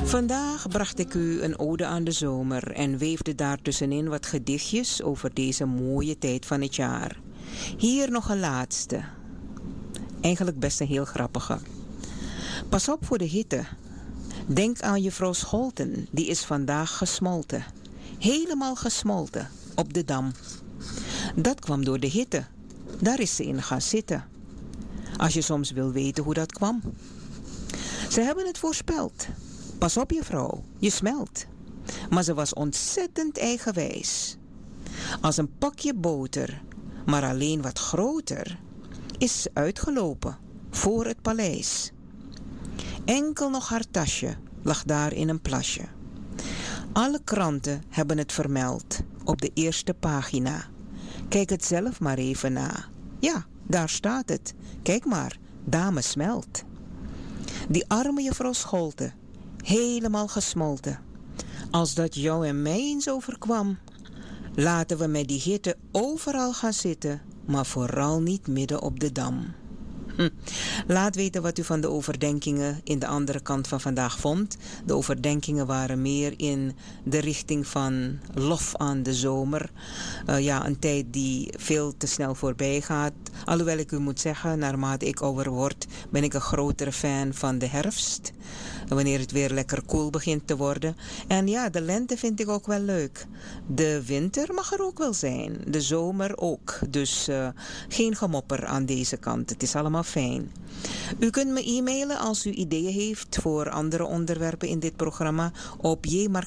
Vandaag bracht ik u een ode aan de zomer en weefde daartussenin wat gedichtjes over deze mooie tijd van het jaar. Hier nog een laatste. Eigenlijk best een heel grappige. Pas op voor de hitte. Denk aan juffrouw Scholten, die is vandaag gesmolten. Helemaal gesmolten, op de Dam. Dat kwam door de hitte. Daar is ze in gaan zitten. Als je soms wil weten hoe dat kwam. Ze hebben het voorspeld. Pas op juffrouw, je smelt. Maar ze was ontzettend eigenwijs. Als een pakje boter, maar alleen wat groter, is ze uitgelopen voor het paleis. Enkel nog haar tasje lag daar in een plasje. Alle kranten hebben het vermeld op de eerste pagina. Kijk het zelf maar even na. Ja, daar staat het. Kijk maar, dame smelt. Die arme juffrouw Scholte, helemaal gesmolten. Als dat jou en mij eens overkwam. Laten we met die hitte overal gaan zitten, maar vooral niet midden op de Dam. Laat weten wat u van de overdenkingen in de andere kant van vandaag vond. De overdenkingen waren meer in de richting van lof aan de zomer. Een tijd die veel te snel voorbij gaat. Alhoewel ik u moet zeggen, naarmate ik ouder word, ben ik een grotere fan van de herfst. Wanneer het weer lekker koel begint te worden. En ja, de lente vind ik ook wel leuk. De winter mag er ook wel zijn. De zomer ook. Dus geen gemopper aan deze kant. Het is allemaal fijn. U kunt me e-mailen als u ideeën heeft voor andere onderwerpen in dit programma op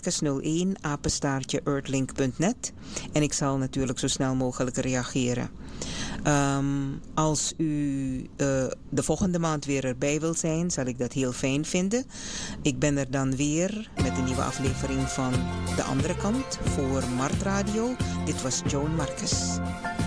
jmarcus01@earthlink.net. En ik zal natuurlijk zo snel mogelijk reageren. Als u de volgende maand weer erbij wilt zijn, zal ik dat heel fijn vinden. Ik ben er dan weer met een nieuwe aflevering van De Andere Kant voor Mart Radio. Dit was Joan Marcus.